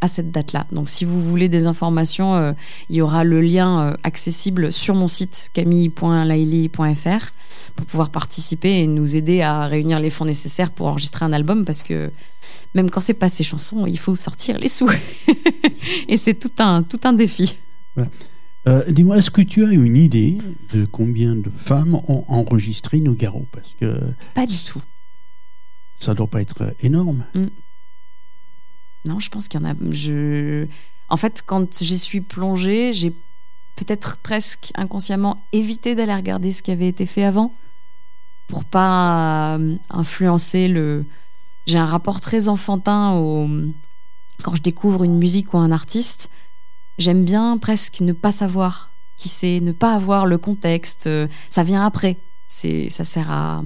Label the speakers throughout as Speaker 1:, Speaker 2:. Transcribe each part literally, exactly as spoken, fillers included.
Speaker 1: à cette date-là. Donc si vous voulez des informations, euh, il y aura le lien euh, accessible sur mon site camille point laili point f r pour pouvoir participer et nous aider à réunir les fonds nécessaires pour enregistrer un album, parce que même quand c'est pas ses chansons, il faut sortir les sous. Et c'est tout un, tout un défi.
Speaker 2: Ouais. Euh, dis-moi, est-ce que tu as une idée de combien de femmes ont enregistré Nougaro? Parce que
Speaker 1: pas du tout.
Speaker 2: Ça doit pas être énorme.
Speaker 1: Mm. Non, je pense qu'il y en a. Je... En fait, quand j'y suis plongée, j'ai peut-être presque inconsciemment évité d'aller regarder ce qui avait été fait avant pour pas euh, influencer le. J'ai un rapport très enfantin au. Quand je découvre une musique ou un artiste, j'aime bien presque ne pas savoir qui c'est, ne pas avoir le contexte. Ça vient après. C'est, ça sert à.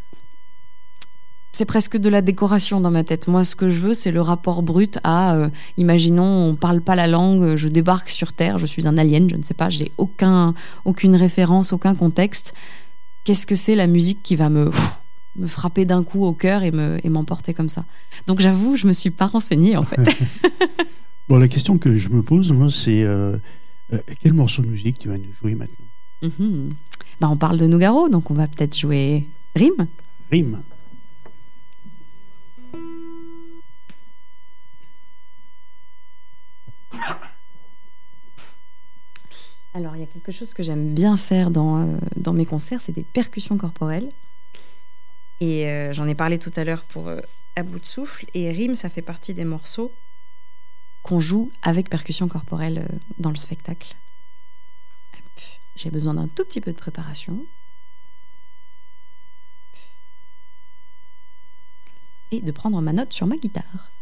Speaker 1: C'est presque de la décoration dans ma tête. Moi, ce que je veux, c'est le rapport brut à, euh, imaginons, on parle pas la langue, je débarque sur Terre, je suis un alien, je ne sais pas, j'ai aucun, aucune référence, aucun contexte. Qu'est-ce que c'est la musique qui va me, pff, me frapper d'un coup au cœur et, me, et m'emporter comme ça? Donc j'avoue, je me suis pas renseignée en fait.
Speaker 2: Bon, la question que je me pose, moi, c'est euh, euh, quel morceau de musique tu vas nous jouer maintenant?
Speaker 1: Mm-hmm. Bah, on parle de Nougaro, donc on va peut-être jouer Rime.
Speaker 2: Rime.
Speaker 1: Alors, il y a quelque chose que j'aime bien faire dans, euh, dans mes concerts, c'est des percussions corporelles. Et euh, j'en ai parlé tout à l'heure pour euh, À bout de souffle. Et Rime, ça fait partie des morceaux qu'on joue avec percussions corporelles euh, dans le spectacle. Hop. J'ai besoin d'un tout petit peu de préparation. Et de prendre ma note sur ma guitare.